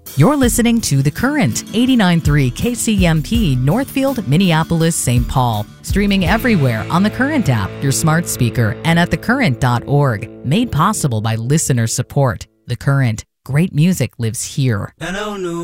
You're listening to The Current, 89.3 KCMP, Northfield, Minneapolis, St. Paul. Streaming everywhere on The Current app, your smart speaker, and at thecurrent.org. Made possible by listener support. The Current. Great music lives here.